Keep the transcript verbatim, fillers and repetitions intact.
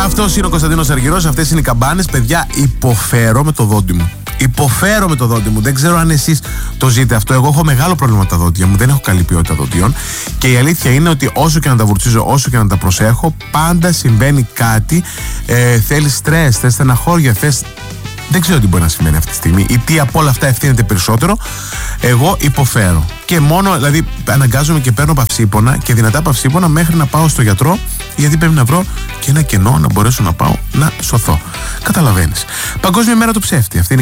Αυτός είναι ο Κωνσταντίνος Αργυρός, αυτές είναι οι καμπάνες. Παιδιά, υποφέρω με το δόντι μου. Υποφέρω με το δόντι μου. Δεν ξέρω αν εσείς το ζείτε αυτό. Εγώ έχω μεγάλο πρόβλημα με τα δόντια μου. Δεν έχω καλή ποιότητα δόντιων. Και η αλήθεια είναι ότι όσο και να τα βουρτσίζω, όσο και να τα προσέχω, πάντα συμβαίνει κάτι. Ε, θέλεις στρες, θες στεναχώρια, θες. Δεν ξέρω τι μπορεί να σημαίνει αυτή τη στιγμή ή τι από όλα αυτά ευθύνεται περισσότερο. Εγώ υποφέρω. Και μόνο, δηλαδή, αναγκάζομαι και παίρνω παυσίπονα και δυνατά παυσίπονα μέχρι να πάω στο γιατρό, γιατί πρέπει να βρω και ένα κενό να μπορέσω να πάω να σωθώ. Καταλαβαίνεις. Παγκόσμια μέρα του ψεύτη. Αυτή είναι